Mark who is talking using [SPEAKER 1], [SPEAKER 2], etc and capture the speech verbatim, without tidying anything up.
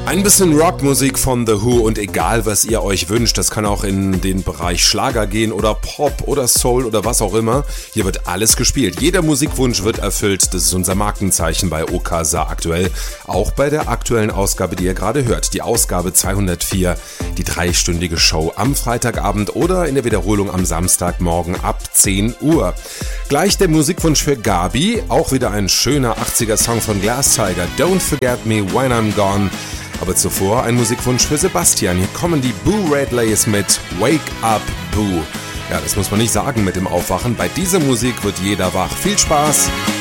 [SPEAKER 1] Ein bisschen Rockmusik von The Who und egal was ihr euch wünscht, das kann auch in den Bereich Schlager gehen oder Pop oder Soul oder was auch immer. Hier wird alles gespielt. Jeder Musikwunsch wird erfüllt. Das ist unser Markenzeichen bei O K S A aktuell. Auch bei der aktuellen Ausgabe, die ihr gerade hört. Die Ausgabe zweihundertvier, die dreistündige Show am Freitagabend oder in der Wiederholung am Samstagmorgen ab zehn Uhr. Gleich der Musikwunsch für Gabi. Auch wieder ein schöner achtziger-Song von Glass Tiger. Don't Forget Me When I'm Gone. Aber zuvor ein Musikwunsch für Sebastian. Hier kommen die Boo Radleys mit Wake Up Boo. Ja, das muss man nicht sagen mit dem Aufwachen. Bei dieser Musik wird jeder wach. Viel Spaß!